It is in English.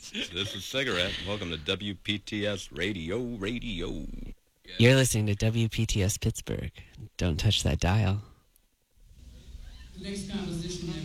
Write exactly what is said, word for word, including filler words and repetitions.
This is Cigarette. Welcome to W P T S Radio, Radio. You're listening to W P T S Pittsburgh. Don't touch that dial. The next composition